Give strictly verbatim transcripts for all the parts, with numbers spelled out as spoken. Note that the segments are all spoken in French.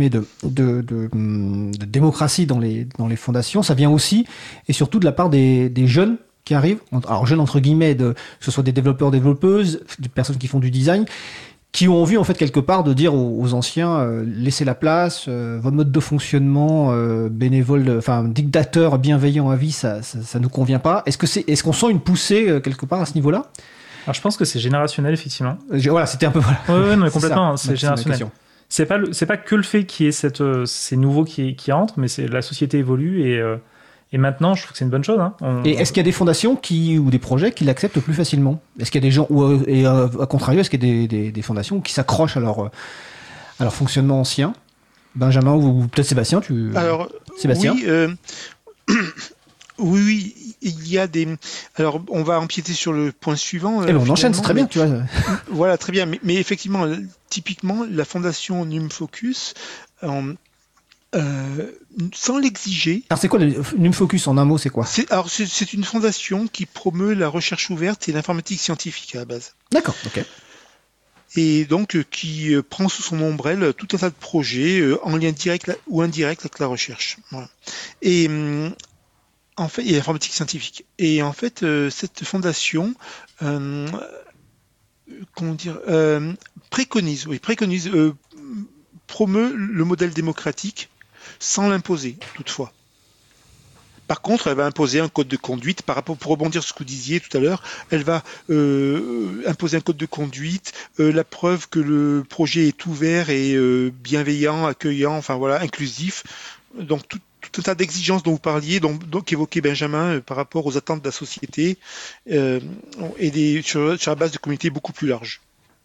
guillemets, de, de, de, de démocratie dans les, dans les fondations, ça vient aussi et surtout de la part des, des jeunes qui arrivent, alors jeunes entre guillemets, de, que ce soit des développeurs, développeuses, des personnes qui font du design, qui ont envie en fait quelque part de dire aux, aux anciens euh, laissez la place, euh, votre mode de fonctionnement euh, bénévole, enfin dictateur, bienveillant à vie, ça, ça, ça nous convient pas. Est-ce que c'est, est-ce qu'on sent une poussée euh, quelque part à ce niveau-là? Alors je pense que c'est générationnel effectivement. Je, voilà, c'était un peu voilà. Ouais, ouais, non, mais complètement, c'est, ça, c'est générationnel. C'est pas le, c'est pas que le fait qu'il y ait cette, euh, ces nouveaux qui, qui entrent, mais c'est la société évolue et euh, et maintenant, je trouve que c'est une bonne chose. Hein. On... Et est-ce qu'il y a des fondations qui, ou des projets qui l'acceptent plus facilement? Est-ce qu'il y a des gens, ou et à contrario, est-ce qu'il y a des, des, des fondations qui s'accrochent à leur, à leur fonctionnement ancien? Benjamin ou peut-être Sébastien, tu... Alors, Sébastien oui, euh... oui, oui, il y a des... Alors, on va empiéter sur le point suivant. Et euh, on enchaîne, c'est très mais... bien, tu vois. Voilà, très bien. Mais, mais effectivement, typiquement, la fondation NumFocus... Euh, Euh, sans l'exiger. Alors c'est quoi le NumFocus en un mot, c'est quoi? c'est, Alors c'est, c'est une fondation qui promeut la recherche ouverte et l'informatique scientifique à la base. D'accord, ok. Et donc euh, qui euh, prend sous son ombrelle tout un tas de projets euh, en lien direct la, ou indirect avec la recherche. Voilà. Et euh, en fait, et l'informatique scientifique. Et en fait, euh, cette fondation, euh, comment dire, euh, préconise, oui, préconise, euh, promeut le modèle démocratique sans l'imposer, toutefois. Par contre, elle va imposer un code de conduite, par rapport, pour rebondir sur ce que vous disiez tout à l'heure, elle va euh, imposer un code de conduite, euh, la preuve que le projet est ouvert et euh, bienveillant, accueillant, enfin voilà, inclusif. Donc tout, tout un tas d'exigences dont vous parliez, donc, donc évoqué Benjamin, euh, par rapport aux attentes de la société, euh, et des, sur, sur la base de communautés beaucoup plus larges.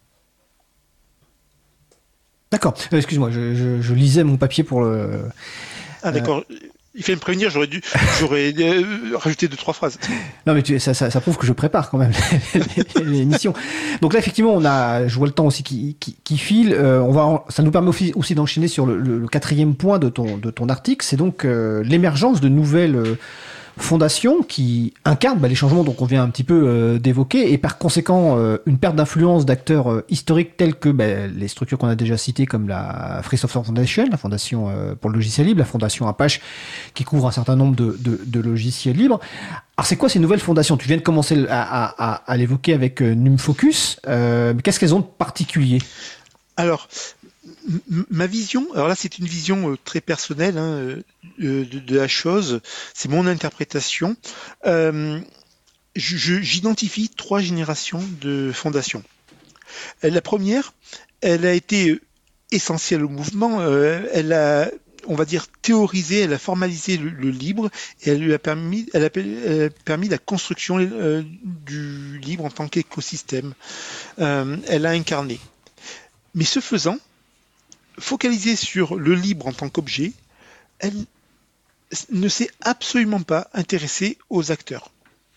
D'accord. Euh, excuse-moi, je, je, je lisais mon papier pour le... Ah d'accord. Euh... Il fait me prévenir, j'aurais dû, j'aurais euh, rajouté deux trois phrases. Non mais tu, ça, ça, ça prouve que je prépare quand même l'émission. Donc là effectivement, on a, je vois le temps aussi qui, qui, qui file. Euh, on va, ça nous permet aussi, aussi d'enchaîner sur le, le, le quatrième point de ton, de ton article, c'est donc euh, l'émergence de nouvelles euh, fondations qui incarnent bah, les changements dont on vient un petit peu euh, d'évoquer et par conséquent euh, une perte d'influence d'acteurs euh, historiques tels que bah, les structures qu'on a déjà citées comme la Free Software Foundation, la fondation euh, pour le logiciel libre, la fondation Apache qui couvre un certain nombre de, de, de logiciels libres. Alors c'est quoi ces nouvelles fondations? Tu viens de commencer à, à, à, à l'évoquer avec euh, NumFocus, euh, mais qu'est-ce qu'elles ont de particulier? Alors, ma vision, alors là c'est une vision euh, très personnelle hein, euh, de, de la chose, c'est mon interprétation. Euh, je, je, j'identifie trois générations de fondations. La première, elle a été essentielle au mouvement, euh, elle a, on va dire, théorisé, elle a formalisé le, le libre et elle lui a permis, elle a, elle a permis la construction euh, du libre en tant qu'écosystème. Euh, elle a incarné. Mais ce faisant, focalisée sur le libre en tant qu'objet, elle ne s'est absolument pas intéressée aux acteurs.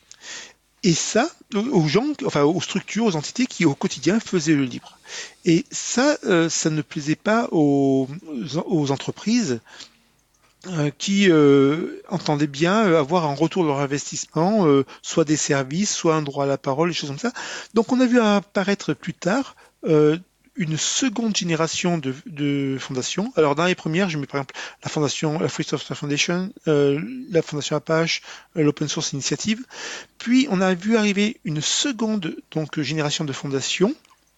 Et ça, aux gens, enfin aux structures, aux entités qui au quotidien faisaient le libre. Et ça, euh, ça ne plaisait pas aux, aux entreprises euh, qui euh, entendaient bien avoir en retour de leur investissement, euh, soit des services, soit un droit à la parole, des choses comme ça. Donc on a vu apparaître plus tard euh, une seconde génération de, de fondations. Alors dans les premières, je mets par exemple la fondation, la Free Software Foundation, euh, la fondation Apache, euh, l'Open Source Initiative. Puis on a vu arriver une seconde donc génération de fondations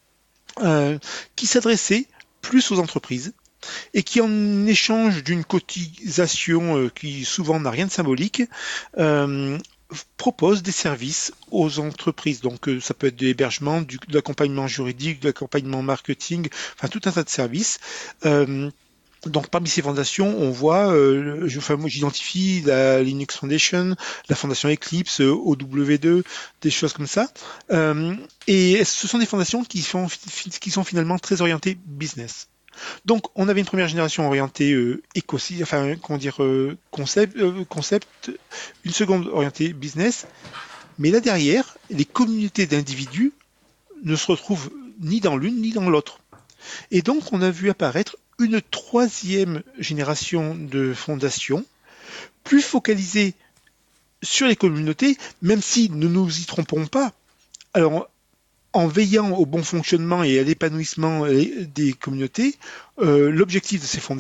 euh, qui s'adressait plus aux entreprises et qui en échange d'une cotisation euh, qui souvent n'a rien de symbolique, euh, propose des services aux entreprises. Donc euh, ça peut être de l'hébergement, du, de l'accompagnement juridique, de l'accompagnement marketing, enfin tout un tas de services. Euh, donc parmi ces fondations, on voit, euh, je, enfin, moi j'identifie la Linux Foundation, la fondation Eclipse, euh, O W deux, des choses comme ça. Euh, et ce sont des fondations qui sont, qui sont finalement très orientées business. Donc, on avait une première génération orientée euh, écosystème, enfin, comment dire, euh, concept, euh, concept, une seconde orientée business, mais là derrière, les communautés d'individus ne se retrouvent ni dans l'une ni dans l'autre. Et donc, on a vu apparaître une troisième génération de fondations, plus focalisée sur les communautés, même si, ne nous y trompons pas, alors, en veillant au bon fonctionnement et à l'épanouissement des communautés, euh, l'objectif de ces fondations